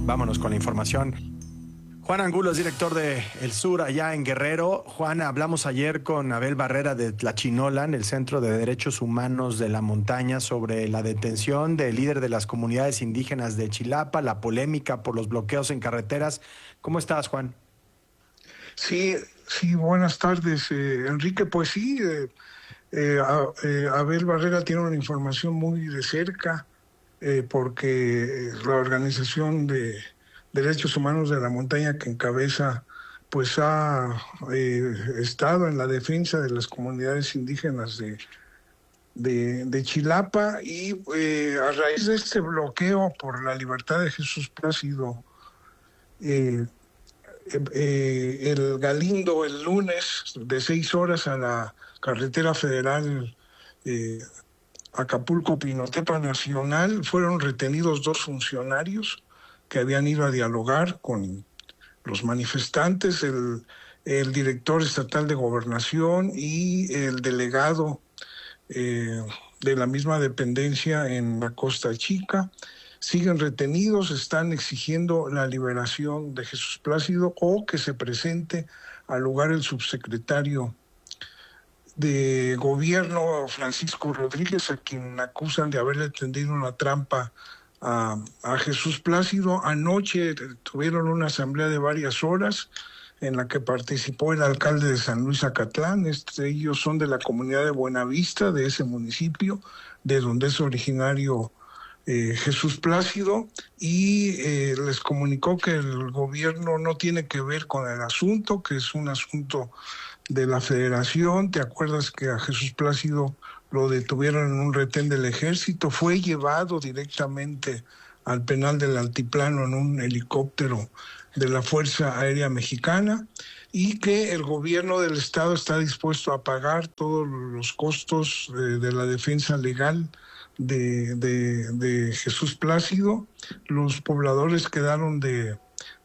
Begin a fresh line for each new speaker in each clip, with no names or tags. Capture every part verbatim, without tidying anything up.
Vámonos con la información. Juan Angulo es director de El Sur allá en Guerrero. Juan, hablamos ayer con Abel Barrera de Tlachinolan, el Centro de Derechos Humanos de la Montaña, sobre la detención del líder de las comunidades indígenas de Chilapa, la polémica por los bloqueos en carreteras. ¿Cómo estás, Juan?
Sí, sí, buenas tardes, eh, Enrique. Pues sí, eh, eh, a, eh, Abel Barrera tiene una información muy de cerca, eh, porque la Organización de Derechos Humanos de la Montaña que encabeza, pues ha eh, estado en la defensa de las comunidades indígenas de, de, de Chilapa, y eh, a raíz de este bloqueo por la libertad de Jesús Plácido, eh, Eh, el Galindo el lunes de seis horas a la carretera federal eh, Acapulco-Pinotepa Nacional, fueron retenidos dos funcionarios que habían ido a dialogar con los manifestantes, el, el director estatal de gobernación y el delegado eh, de la misma dependencia en la Costa Chica. Siguen retenidos, están exigiendo la liberación de Jesús Plácido o que se presente al lugar el subsecretario de Gobierno, Francisco Rodríguez, a quien acusan de haberle tendido una trampa a, a Jesús Plácido. Anoche tuvieron una asamblea de varias horas en la que participó el alcalde de San Luis Acatlán. Este, ellos son de la comunidad de Buenavista, de ese municipio, de donde es originario Eh, Jesús Plácido, y eh, les comunicó que el gobierno no tiene que ver con el asunto, que es un asunto de la federación. ¿Te acuerdas que a Jesús Plácido lo detuvieron en un retén del ejército? Fue llevado directamente al penal del Altiplano en un helicóptero de la Fuerza Aérea Mexicana, y que el gobierno del estado está dispuesto a pagar todos los costos eh, de la defensa legal De, de, de Jesús Plácido. Los pobladores quedaron de,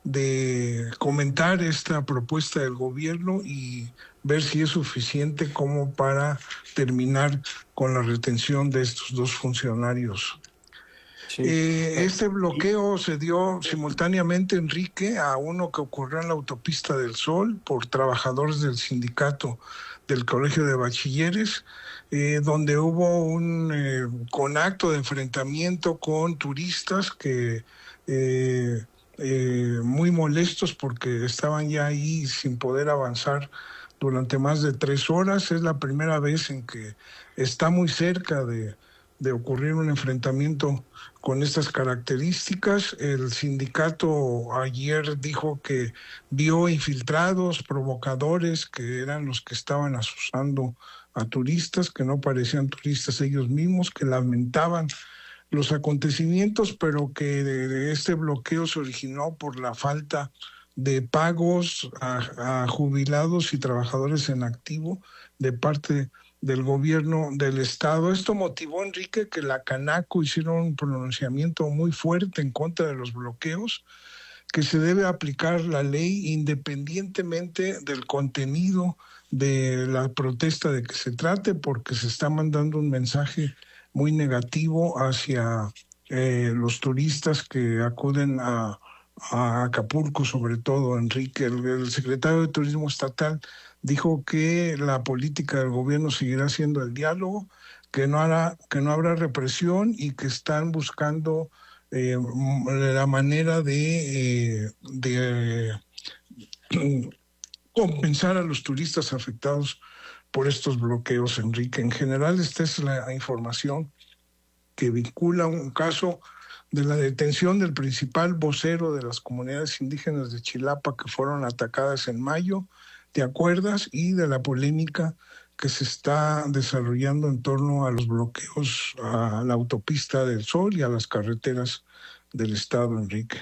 de comentar esta propuesta del gobierno y ver si es suficiente como para terminar con la retención de estos dos funcionarios. Sí. Eh, este bloqueo se dio simultáneamente, Enrique, a uno que ocurrió en la Autopista del Sol por trabajadores del sindicato del Colegio de Bachilleres, eh, donde hubo un eh, conacto de enfrentamiento con turistas que eh, eh, muy molestos porque estaban ya ahí sin poder avanzar durante más de tres horas. Es la primera vez en que está muy cerca de, de ocurrir un enfrentamiento con estas características. El sindicato ayer dijo que vio infiltrados, provocadores, que eran los que estaban asusando a turistas, que no parecían turistas ellos mismos, que lamentaban los acontecimientos, pero que de, de este bloqueo se originó por la falta de pagos a, a jubilados y trabajadores en activo de parte del gobierno del estado. Esto motivó, Enrique, que la Canaco hiciera un pronunciamiento muy fuerte en contra de los bloqueos, que se debe aplicar la ley independientemente del contenido de la protesta de que se trate, porque se está mandando un mensaje muy negativo hacia eh, los turistas que acuden a, a Acapulco, sobre todo, Enrique. El, el secretario de Turismo Estatal dijo que la política del gobierno seguirá siendo el diálogo, que no hará, que no habrá represión, y que están buscando eh, la manera de, eh, de eh, compensar a los turistas afectados por estos bloqueos, Enrique. En general, esta es la información que vincula un caso de la detención del principal vocero de las comunidades indígenas de Chilapa que fueron atacadas en mayo, ¿te acuerdas? Y de la polémica que se está desarrollando en torno a los bloqueos a la Autopista del Sol y a las carreteras del estado, Enrique.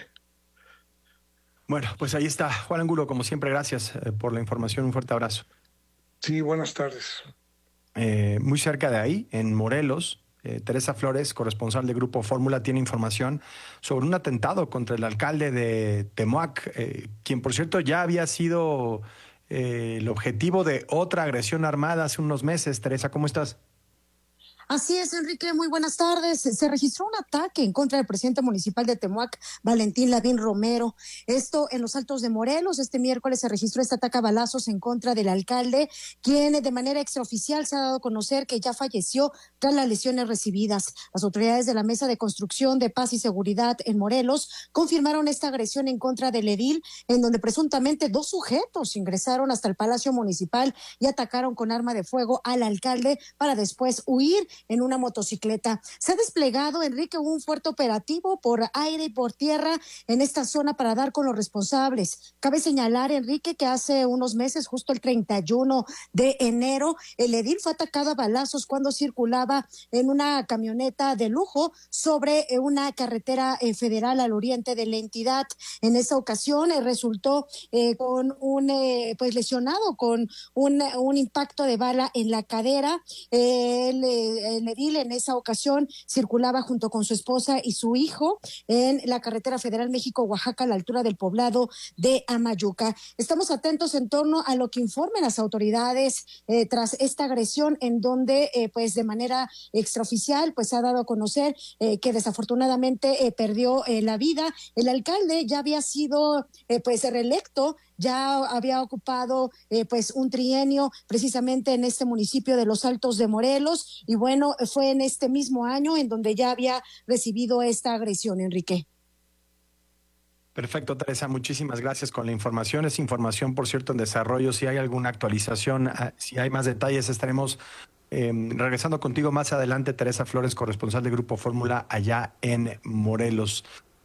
Bueno, pues ahí está. Juan Angulo, como siempre, gracias eh, por la información. Un fuerte abrazo.
Sí, buenas tardes.
Eh, muy cerca de ahí, en Morelos, eh, Teresa Flores, corresponsal de Grupo Fórmula, tiene información sobre un atentado contra el alcalde de Temoac, eh, quien, por cierto, ya había sido eh, el objetivo de otra agresión armada hace unos meses. Teresa, ¿cómo estás?
Así es, Enrique, muy buenas tardes. Se registró un ataque en contra del presidente municipal de Temuac, Valentín Lavín Romero. Esto en los Altos de Morelos. Este miércoles se registró este ataque a balazos en contra del alcalde, quien de manera extraoficial se ha dado a conocer que ya falleció tras las lesiones recibidas. Las autoridades de la Mesa de Construcción de Paz y Seguridad en Morelos confirmaron esta agresión en contra del edil, en donde presuntamente dos sujetos ingresaron hasta el Palacio Municipal y atacaron con arma de fuego al alcalde para después huir en una motocicleta. Se ha desplegado, Enrique, un fuerte operativo por aire y por tierra en esta zona para dar con los responsables. Cabe señalar, Enrique, que hace unos meses, justo el treinta y uno de enero, el edil fue atacado a balazos cuando circulaba en una camioneta de lujo sobre una carretera eh, federal al oriente de la entidad. En esa ocasión eh, resultó eh, con un eh, pues lesionado con un, un impacto de bala en la cadera. Eh, el, el edil en esa ocasión circulaba junto con su esposa y su hijo en la carretera federal México-Oaxaca a la altura del poblado de Amayuca. Estamos atentos en torno a lo que informen las autoridades eh, tras esta agresión, en donde eh, pues de manera extraoficial pues ha dado a conocer eh, que desafortunadamente eh, perdió eh, la vida. El alcalde ya había sido eh, pues reelecto, ya había ocupado eh, pues un trienio precisamente en este municipio de Los Altos de Morelos, y bueno, fue en este mismo año en donde ya había recibido esta agresión, Enrique.
Perfecto, Teresa, muchísimas gracias con la información. Es información, por cierto, en desarrollo. Si hay alguna actualización, si hay más detalles, estaremos eh, regresando contigo más adelante. Teresa Flores, corresponsal de Grupo Fórmula allá en Morelos.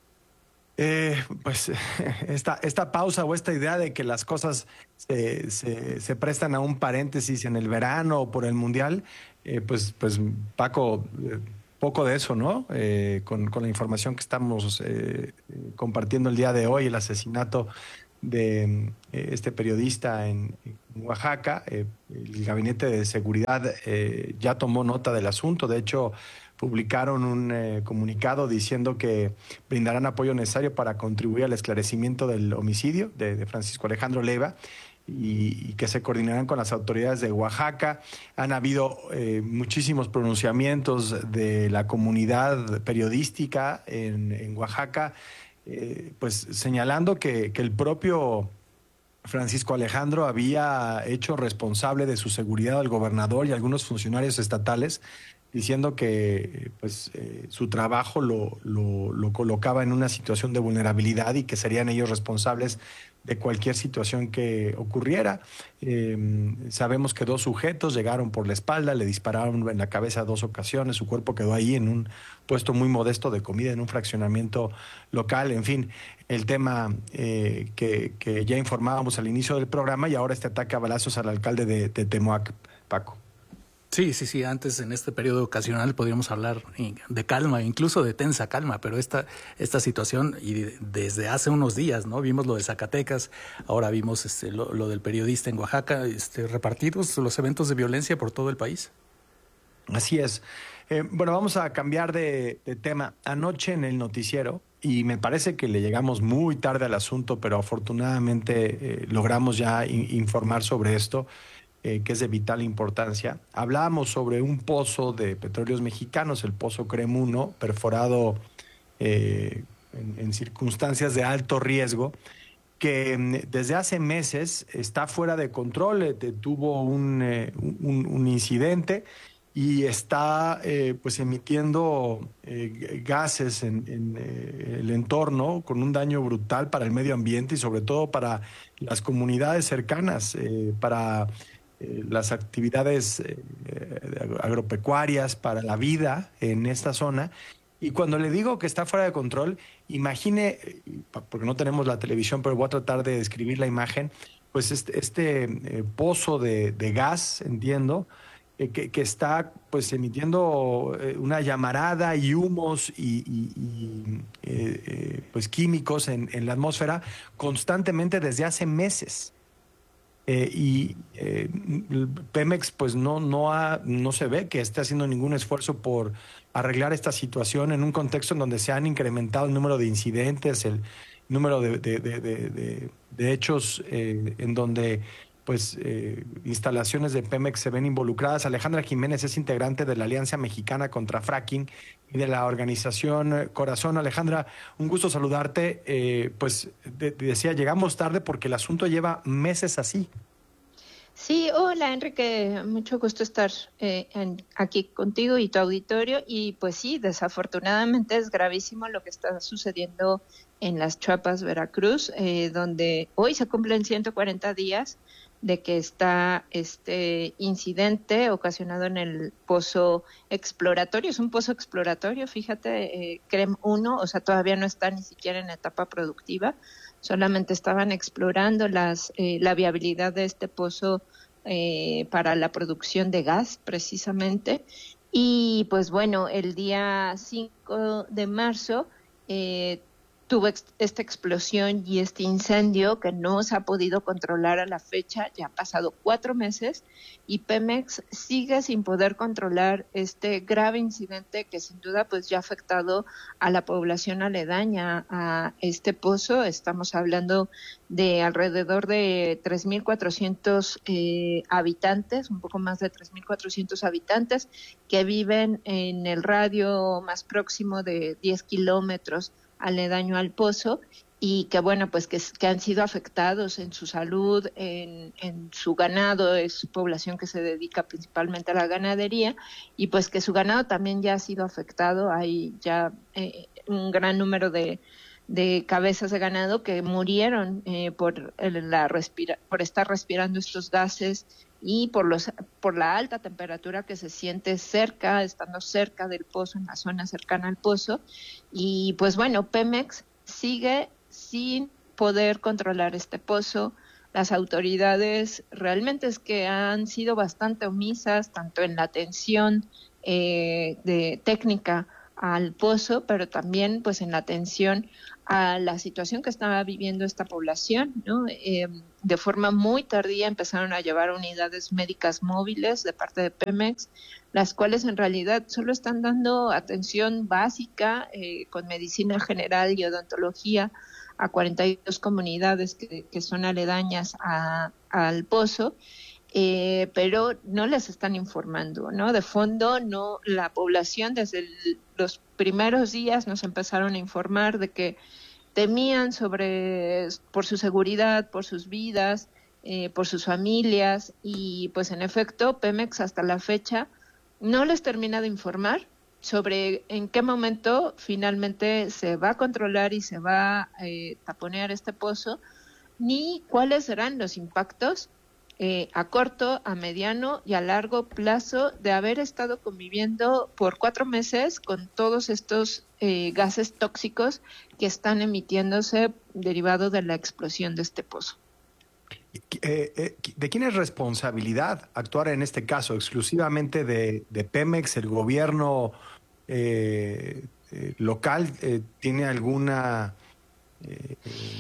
Eh, pues esta, esta pausa o esta idea de que las cosas se, se, se prestan a un paréntesis en el verano o por el Mundial, eh, pues, pues Paco, eh, poco de eso, ¿no? Eh, con, con la información que estamos eh, compartiendo el día de hoy, el asesinato de eh, este periodista en, en Oaxaca, eh, el Gabinete de Seguridad eh, ya tomó nota del asunto. De hecho, publicaron un eh, comunicado diciendo que brindarán apoyo necesario para contribuir al esclarecimiento del homicidio de, de Francisco Alejandro Leiva, y, y que se coordinarán con las autoridades de Oaxaca. Han habido eh, muchísimos pronunciamientos de la comunidad periodística en, en Oaxaca, eh, pues señalando que, que el propio Francisco Alejandro había hecho responsable de su seguridad al gobernador y a algunos funcionarios estatales, diciendo que pues eh, su trabajo lo, lo, lo colocaba en una situación de vulnerabilidad y que serían ellos responsables de cualquier situación que ocurriera. Eh, sabemos que dos sujetos llegaron por la espalda, le dispararon en la cabeza dos ocasiones, su cuerpo quedó ahí en un puesto muy modesto de comida, en un fraccionamiento local. En fin, el tema eh, que, que ya informábamos al inicio del programa, y ahora este ataque a balazos al alcalde de, de Temuac, Paco.
Sí, sí, sí. Antes, en este periodo ocasional, podríamos hablar de calma, incluso de tensa calma, pero esta, esta situación, y desde hace unos días, ¿no? Vimos lo de Zacatecas, ahora vimos este, lo, lo del periodista en Oaxaca, este, repartidos los eventos de violencia por todo el país.
Así es. Eh, bueno, vamos a cambiar de, de tema. Anoche en el noticiero, y me parece que le llegamos muy tarde al asunto, pero afortunadamente eh, logramos ya in- informar sobre esto, Eh, que es de vital importancia. Hablábamos sobre un pozo de petróleos mexicanos, el pozo Crem uno, perforado eh, en, en circunstancias de alto riesgo, que mm, desde hace meses está fuera de control. Eh, tuvo un, eh, un, un incidente y está eh, pues emitiendo eh, gases en, en eh, el entorno, con un daño brutal para el medio ambiente y sobre todo para las comunidades cercanas, eh, para eh, las actividades eh, agropecuarias, para la vida en esta zona. Y cuando le digo que está fuera de control, imagine, porque no tenemos la televisión, pero voy a tratar de describir la imagen, pues este, este eh, pozo de, de gas, entiendo, eh, que, que está pues emitiendo eh, una llamarada y humos y, y, y eh, eh, pues químicos en, en la atmósfera constantemente desde hace meses. Eh, y eh, Pemex pues no, no, ha, no se ve que esté haciendo ningún esfuerzo por arreglar esta situación en un contexto en donde se han incrementado el número de incidentes, el número de, de, de, de, de, de hechos eh, en donde pues eh, instalaciones de Pemex se ven involucradas. Alejandra Jiménez es integrante de la Alianza Mexicana contra Fracking y de la organización Corazón. Alejandra, un gusto saludarte. Eh, pues de, decía, llegamos tarde porque el asunto lleva meses así.
Sí, hola Enrique, mucho gusto estar eh, en, aquí contigo y tu auditorio. Y pues sí, desafortunadamente es gravísimo lo que está sucediendo en Las Chuapas, Veracruz, eh, donde hoy se cumplen ciento cuarenta días de que está este incidente ocasionado en el pozo exploratorio. Es un pozo exploratorio, fíjate, eh, CREM uno, o sea, todavía no está ni siquiera en etapa productiva, solamente estaban explorando las eh, la viabilidad de este pozo eh, para la producción de gas, precisamente. Y pues bueno, el día cinco de marzo eh, tuvo ex- esta explosión y este incendio que no se ha podido controlar a la fecha. Ya han pasado cuatro meses y Pemex sigue sin poder controlar este grave incidente que sin duda pues ya ha afectado a la población aledaña a este pozo. Estamos hablando de alrededor de tres mil cuatrocientos eh, habitantes, un poco más de tres mil cuatrocientos habitantes que viven en el radio más próximo de diez kilómetros aledaño al pozo, y que bueno, pues que, que han sido afectados en su salud, en, en su ganado. Es población que se dedica principalmente a la ganadería, y pues que su ganado también ya ha sido afectado. Hay ya eh, un gran número de, de cabezas de ganado que murieron eh, por, la respira, por estar respirando estos gases y por los por la alta temperatura que se siente cerca, estando cerca del pozo, en la zona cercana al pozo. Y pues bueno, Pemex sigue sin poder controlar este pozo. Las autoridades realmente es que han sido bastante omisas, tanto en la atención eh, de técnica al pozo, pero también pues en la atención a la situación que estaba viviendo esta población, ¿no? Eh, de forma muy tardía empezaron a llevar unidades médicas móviles de parte de Pemex, las cuales en realidad solo están dando atención básica eh, con medicina general y odontología a cuarenta y dos comunidades que, que son aledañas a, al pozo. Eh, pero no les están informando, ¿no? De fondo, no, la población desde el, los primeros días nos empezaron a informar de que temían sobre por su seguridad, por sus vidas, eh, por sus familias, y pues en efecto Pemex hasta la fecha no les termina de informar sobre en qué momento finalmente se va a controlar y se va a eh, taponear este pozo, ni cuáles serán los impactos Eh, a corto, a mediano y a largo plazo de haber estado conviviendo por cuatro meses con todos estos eh, gases tóxicos que están emitiéndose derivado de la explosión de este pozo.
Eh, eh, ¿De quién es responsabilidad actuar en este caso? ¿Exclusivamente de, de Pemex? ¿El gobierno eh, eh, local eh, tiene alguna eh,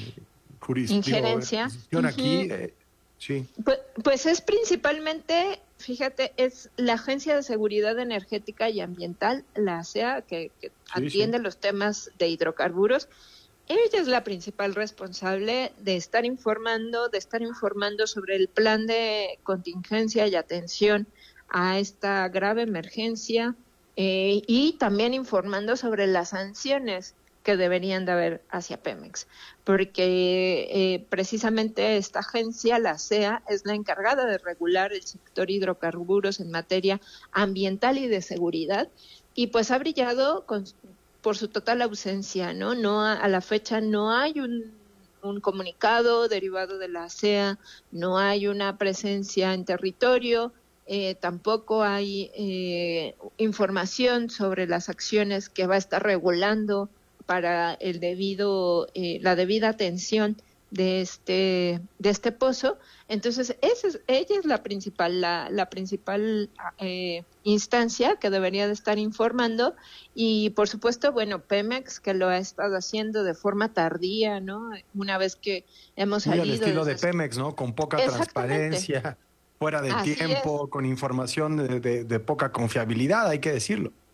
injerencia
aquí? Uh-huh. Eh, Sí.
Pues, pues es principalmente, fíjate, es la Agencia de Seguridad Energética y Ambiental, la A S E A, que, que sí, atiende sí. los temas de hidrocarburos. Ella es la principal responsable de estar informando, de estar informando sobre el plan de contingencia y atención a esta grave emergencia, eh, y también informando sobre las sanciones que deberían de haber hacia Pemex, porque eh, precisamente esta agencia, la A S E A, es la encargada de regular el sector hidrocarburos en materia ambiental y de seguridad, y pues ha brillado con, por su total ausencia, ¿no? No a, a la fecha no hay un, un comunicado derivado de la A S E A, no hay una presencia en territorio, eh, tampoco hay eh, información sobre las acciones que va a estar regulando para el debido eh, la debida atención de este de este pozo. Entonces esa es, ella es la principal la, la principal eh, instancia que debería de estar informando, y por supuesto bueno Pemex, que lo ha estado haciendo de forma tardía, ¿no? Una vez que hemos
Muy
salido
al estilo
de,
de Pemex, ¿no? Con poca transparencia, fuera de
Así
tiempo,
es.
Con información de, de, de poca confiabilidad, hay que decirlo.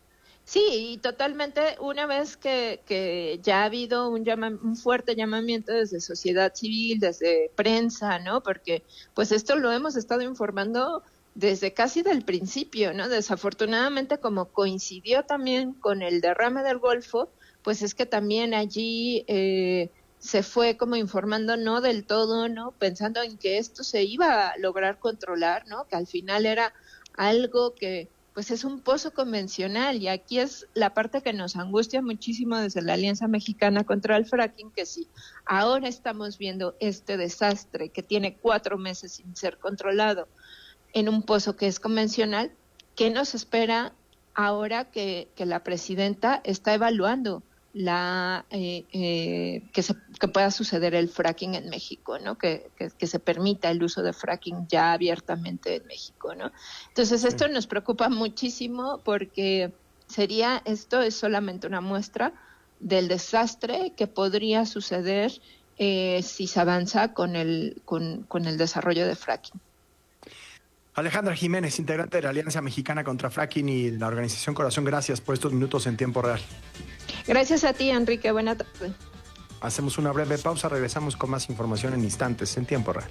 Sí, y totalmente, una vez que, que ya ha habido un, llama, un fuerte llamamiento desde sociedad civil, desde prensa, ¿no? Porque pues esto lo hemos estado informando desde casi del principio, ¿no? Desafortunadamente, como coincidió también con el derrame del Golfo, pues es que también allí eh, se fue como informando no del todo, ¿no? Pensando en que esto se iba a lograr controlar, ¿no? Que al final era algo que pues es un pozo convencional, y aquí es la parte que nos angustia muchísimo desde la Alianza Mexicana contra el Fracking, que si ahora estamos viendo este desastre que tiene cuatro meses sin ser controlado en un pozo que es convencional, ¿qué nos espera ahora que, que la presidenta está evaluando la eh, eh, que, se, que pueda suceder el fracking en México, ¿no? Que, que, que se permita el uso de fracking ya abiertamente en México, ¿no? Entonces esto sí nos preocupa muchísimo, porque sería, esto es solamente una muestra del desastre que podría suceder eh, si se avanza con el, con, con el desarrollo de fracking.
Alejandra Jiménez, integrante de la Alianza Mexicana contra Fracking y la organización Corazón, gracias por estos minutos en tiempo real.
Gracias a ti, Enrique. Buena tarde.
Hacemos una breve pausa, regresamos con más información en instantes, en tiempo real.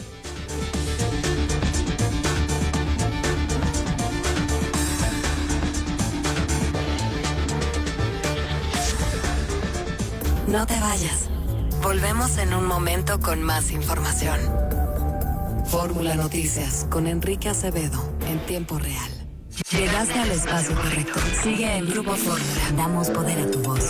No te vayas. Volvemos en un momento con más información. Fórmula Noticias con Enrique Acevedo en tiempo real. Llegaste al espacio correcto. Sigue el Grupo Fórmula. Damos poder a tu voz.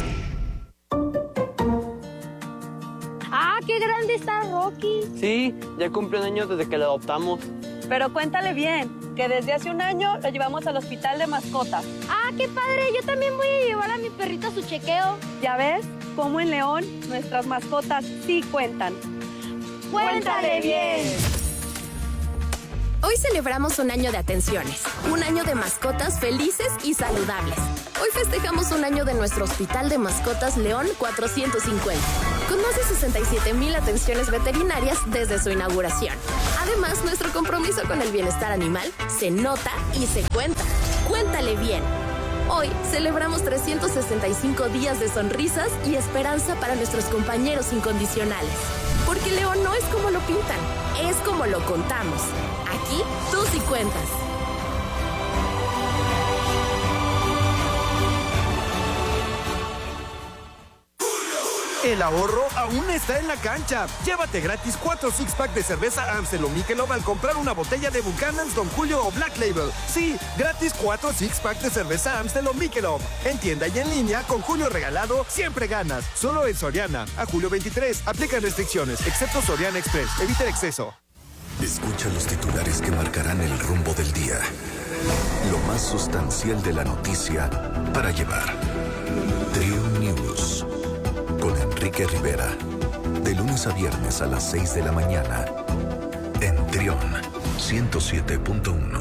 ¡Ah, qué grande está Rocky!
Sí, ya cumple un año desde que lo adoptamos.
Pero cuéntale bien, que desde hace un año lo llevamos al hospital de mascotas.
¡Ah, qué padre! Yo también voy a llevar a mi perrito a su chequeo.
¿Ya ves? Como en León, nuestras mascotas sí cuentan.
¡Cuéntale bien!
Hoy celebramos un año de atenciones, un año de mascotas felices y saludables. Hoy festejamos un año de nuestro Hospital de Mascotas León cuatrocientos cincuenta, con más de sesenta y siete mil atenciones veterinarias desde su inauguración. Además, nuestro compromiso con el bienestar animal se nota y se cuenta. ¡Cuéntale bien! Hoy celebramos trescientos sesenta y cinco días de sonrisas y esperanza para nuestros compañeros incondicionales. Porque León no es como lo pintan, es como lo contamos. Aquí tú sí cuentas.
El ahorro aún está en la cancha. Llévate gratis cuatro six-pack de cerveza Amstel o Michelob al comprar una botella de Buchanan's, Don Julio o Black Label. Sí, gratis cuatro six-pack de cerveza Amstel o Michelob. En tienda y en línea, con Julio regalado, siempre ganas. Solo en Soriana. A julio veintitrés. Aplican restricciones, excepto Soriana Express. Evita el exceso.
Escucha los titulares que marcarán el rumbo del día. Lo más sustancial de la noticia para llevar. Trio News. Con Enrique Rivera. De lunes a viernes a las seis de la mañana. En Trión ciento siete punto uno.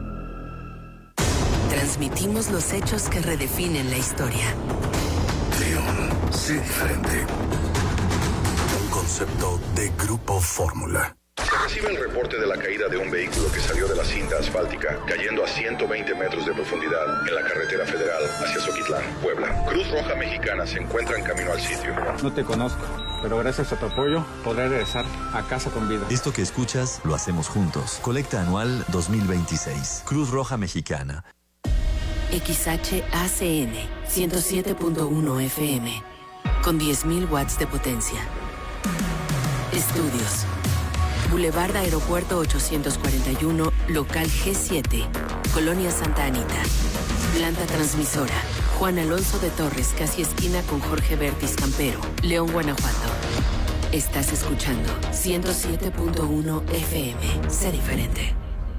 Transmitimos los hechos que redefinen la historia.
Trión, sé diferente. Un concepto de Grupo Fórmula.
Se recibe el reporte de la caída de un vehículo que salió de la cinta asfáltica, cayendo a ciento veinte metros de profundidad en la carretera federal hacia Zoquitlán, Puebla. Cruz Roja Mexicana se encuentra en camino al sitio.
No te conozco, pero gracias a tu apoyo podré regresar a casa con vida.
Esto que escuchas lo hacemos juntos. Colecta anual dos mil veintiséis. Cruz Roja Mexicana.
X H A C N ciento siete punto uno F M con diez mil watts de potencia. Estudios. Boulevard Aeropuerto ochocientos cuarenta y uno, local G siete, Colonia Santa Anita. Planta transmisora, Juan Alonso de Torres, casi esquina con Jorge Bertis Campero, León, Guanajuato. Estás escuchando ciento siete punto uno F M. Sé diferente.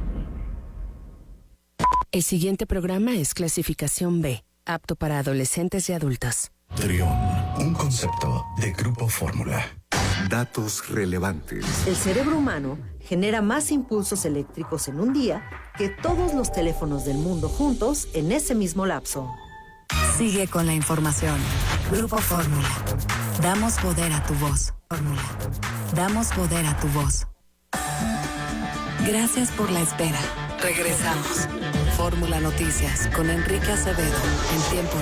El siguiente programa es clasificación B, apto para adolescentes y adultos.
Trión, un concepto de Grupo Fórmula. Datos relevantes.
El cerebro humano genera más impulsos eléctricos en un día que todos los teléfonos del mundo juntos en ese mismo lapso.
Sigue con la información. Grupo Fórmula. Damos poder a tu voz. Fórmula. Damos poder a tu voz. Gracias por la espera. Regresamos. Fórmula Noticias con Enrique Acevedo en tiempo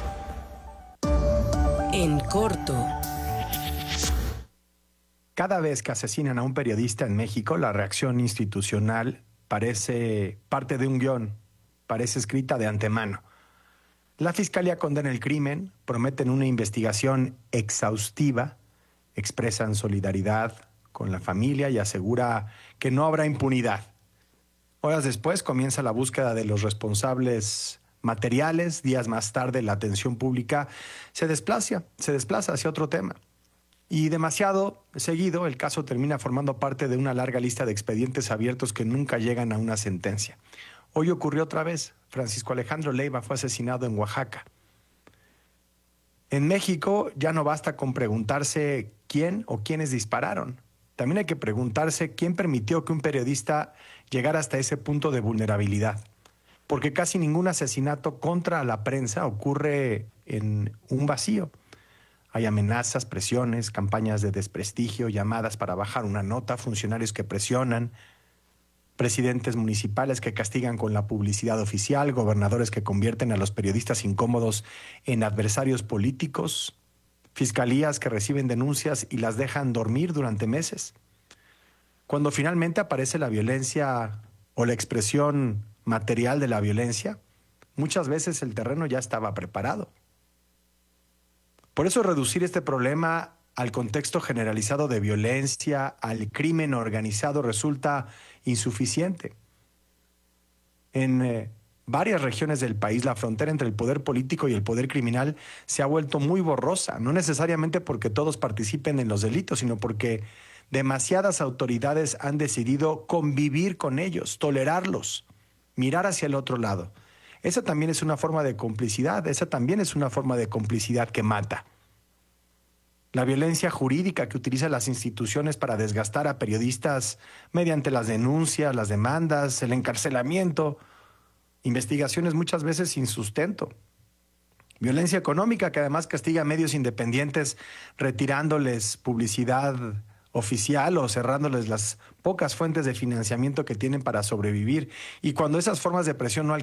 real. En corto.
Cada vez que asesinan a un periodista en México, la reacción institucional parece parte de un guión, parece escrita de antemano. La Fiscalía condena el crimen, prometen una investigación exhaustiva, expresan solidaridad con la familia y asegura que no habrá impunidad. Horas después comienza la búsqueda de los responsables materiales. Días más tarde la atención pública se desplaza, se desplaza hacia otro tema. Y demasiado seguido el caso termina formando parte de una larga lista de expedientes abiertos que nunca llegan a una sentencia. Hoy ocurrió otra vez. Francisco Alejandro Leiva fue asesinado en Oaxaca. En México ya no basta con preguntarse quién o quiénes dispararon. También hay que preguntarse quién permitió que un periodista llegara hasta ese punto de vulnerabilidad. Porque casi ningún asesinato contra la prensa ocurre en un vacío. Hay amenazas, presiones, campañas de desprestigio, llamadas para bajar una nota, funcionarios que presionan, presidentes municipales que castigan con la publicidad oficial, gobernadores que convierten a los periodistas incómodos en adversarios políticos, fiscalías que reciben denuncias y las dejan dormir durante meses. Cuando finalmente aparece la violencia o la expresión material de la violencia, muchas veces el terreno ya estaba preparado. Por eso reducir este problema al contexto generalizado de violencia, al crimen organizado, resulta insuficiente. En eh, varias regiones del país, la frontera entre el poder político y el poder criminal se ha vuelto muy borrosa, no necesariamente porque todos participen en los delitos, sino porque demasiadas autoridades han decidido convivir con ellos, tolerarlos, mirar hacia el otro lado. Esa también es una forma de complicidad, esa también es una forma de complicidad que mata. La violencia jurídica que utilizan las instituciones para desgastar a periodistas mediante las denuncias, las demandas, el encarcelamiento, investigaciones muchas veces sin sustento. Violencia económica que además castiga a medios independientes retirándoles publicidad oficial o cerrándoles las pocas fuentes de financiamiento que tienen para sobrevivir. Y cuando esas formas de presión no